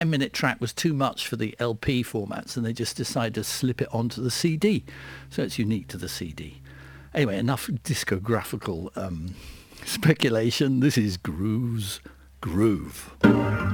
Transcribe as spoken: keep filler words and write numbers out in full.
ten-minute track was too much for the L P formats, and they just decided to slip it onto the C D. So it's unique to the C D. Anyway, enough discographical um, speculation. This is Groove's Groove.